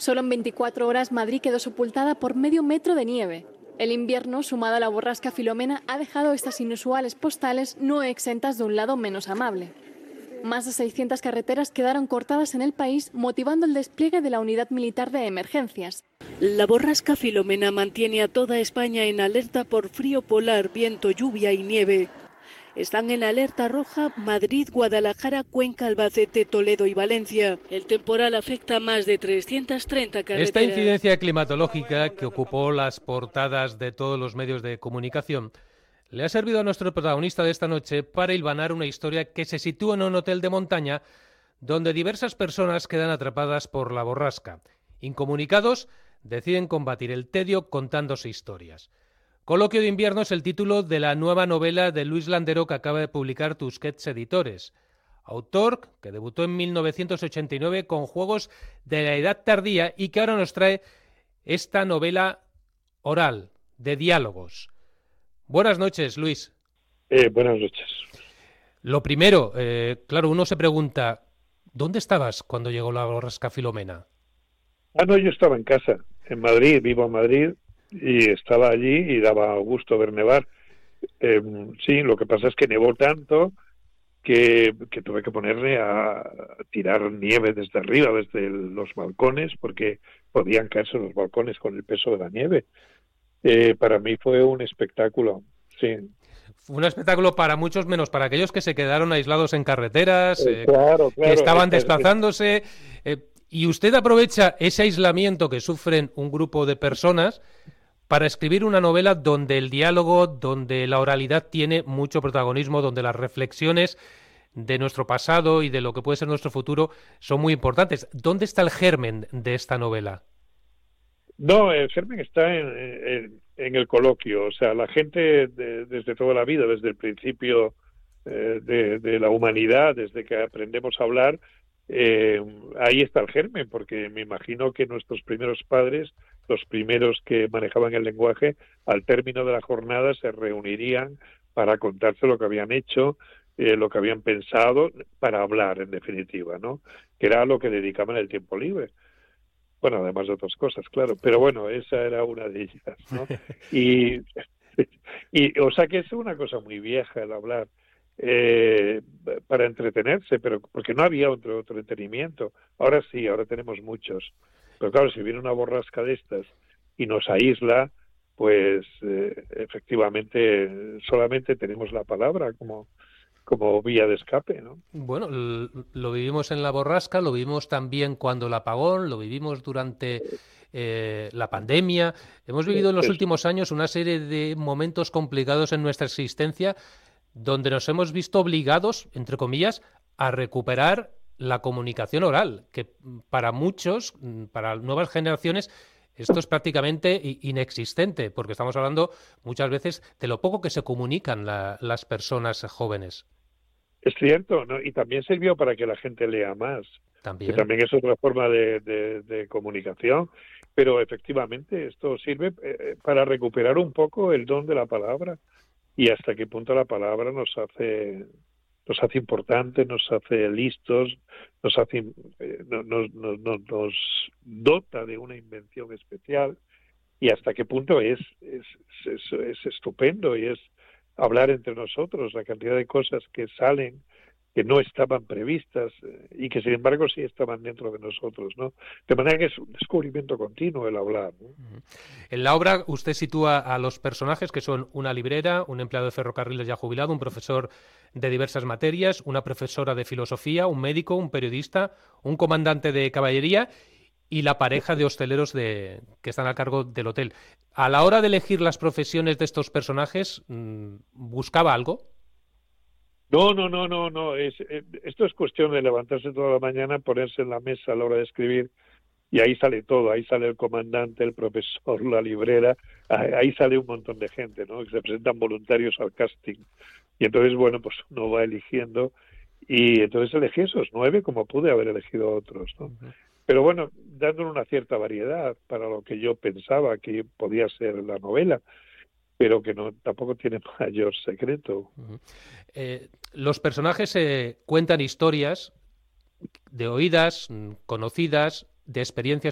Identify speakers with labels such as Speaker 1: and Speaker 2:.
Speaker 1: Solo en 24 horas Madrid quedó sepultada por medio metro de nieve. El invierno, sumado a la borrasca Filomena, ha dejado estas inusuales postales no exentas de un lado menos amable. Más de 600 carreteras quedaron cortadas en el país, motivando el despliegue de la Unidad Militar de Emergencias.
Speaker 2: La borrasca Filomena mantiene a toda España en alerta por frío polar, viento, lluvia y nieve. Están en alerta roja Madrid, Guadalajara, Cuenca, Albacete, Toledo y Valencia. El temporal afecta a más de 330 carreteras.
Speaker 3: Esta incidencia climatológica que ocupó las portadas de todos los medios de comunicación le ha servido a nuestro protagonista de esta noche para hilvanar una historia que se sitúa en un hotel de montaña donde diversas personas quedan atrapadas por la borrasca. Incomunicados, deciden combatir el tedio contándose historias. Coloquio de invierno es el título de la nueva novela de Luis Landero que acaba de publicar Tusquets Editores. Autor que debutó en 1989 con Juegos de la Edad Tardía y que ahora nos trae esta novela oral, de diálogos. Buenas noches, Luis.
Speaker 4: Buenas noches.
Speaker 3: Lo primero, claro, uno se pregunta, ¿dónde estabas cuando llegó la borrasca Filomena?
Speaker 4: No, yo estaba en casa, en Madrid, vivo en Madrid, y estaba allí y daba gusto ver nevar. Sí, lo que pasa es que nevó tanto que tuve que ponerme a tirar nieve desde arriba, desde los balcones, porque podían caerse los balcones con el peso de la nieve. Para mí fue un espectáculo, sí.
Speaker 3: Fue un espectáculo para muchos, menos para aquellos que se quedaron aislados en carreteras,
Speaker 4: claro,
Speaker 3: que estaban desplazándose. Y usted aprovecha ese aislamiento que sufren un grupo de personas para escribir una novela donde el diálogo, donde la oralidad tiene mucho protagonismo, donde las reflexiones de nuestro pasado y de lo que puede ser nuestro futuro son muy importantes. ¿Dónde está el germen de esta novela?
Speaker 4: No, el germen está en el coloquio. O sea, la gente desde toda la vida, desde el principio de la humanidad, desde que aprendemos a hablar, ahí está el germen, porque me imagino que nuestros primeros padres, los primeros que manejaban el lenguaje, al término de la jornada se reunirían para contarse lo que habían hecho, lo que habían pensado, para hablar, en definitiva, ¿no? Que era lo que dedicaban el tiempo libre. Bueno, además de otras cosas, claro, pero bueno, esa era una de ellas, ¿no? Y o sea que es una cosa muy vieja el hablar, para entretenerse, pero porque no había otro entretenimiento. Ahora sí, ahora tenemos muchos. Pero claro, si viene una borrasca de estas y nos aísla, pues efectivamente solamente tenemos la palabra como vía de escape, ¿no?
Speaker 3: Bueno, lo vivimos en la borrasca, lo vivimos también cuando el apagón, lo vivimos durante la pandemia. Hemos vivido en los últimos años una serie de momentos complicados en nuestra existencia donde nos hemos visto obligados, entre comillas, a recuperar la comunicación oral, que para muchos, para nuevas generaciones, esto es prácticamente inexistente, porque estamos hablando muchas veces de lo poco que se comunican las personas jóvenes.
Speaker 4: Es cierto, ¿no? Y también sirvió para que la gente lea más, que también es otra forma de comunicación, pero efectivamente esto sirve para recuperar un poco el don de la palabra y hasta qué punto la palabra nos hace importantes, nos hace listos, nos dota de una invención especial y hasta qué punto es estupendo y es hablar entre nosotros, la cantidad de cosas que salen que no estaban previstas y que sin embargo sí estaban dentro de nosotros, ¿no? De manera que es un descubrimiento continuo el hablar, ¿no?
Speaker 3: En la obra usted sitúa a los personajes que son una librera, un empleado de ferrocarriles ya jubilado, un profesor de diversas materias, una profesora de filosofía, un médico, un periodista, un comandante de caballería y la pareja de hosteleros que están a cargo del hotel. A la hora de elegir las profesiones de estos personajes, ¿buscaba algo?
Speaker 4: No. Esto es cuestión de levantarse toda la mañana, ponerse en la mesa a la hora de escribir y ahí sale todo. Ahí sale el comandante, el profesor, la librera, ahí sale un montón de gente, ¿no? Que se presentan voluntarios al casting. Y entonces, bueno, pues uno va eligiendo y entonces elegí esos 9 como pude haber elegido otros, ¿no? Uh-huh. Pero bueno, dándole una cierta variedad para lo que yo pensaba que podía ser la novela, pero que no tampoco tiene mayor secreto.
Speaker 3: Uh-huh. Los personajes cuentan historias de oídas, conocidas, de experiencias